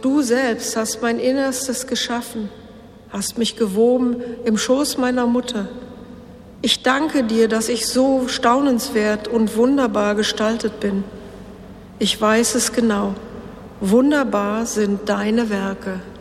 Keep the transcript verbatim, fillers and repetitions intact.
du selbst hast mein Innerstes geschaffen, hast mich gewoben im Schoß meiner Mutter. Ich danke dir, dass ich so staunenswert und wunderbar gestaltet bin. Ich weiß es genau. Wunderbar sind deine Werke.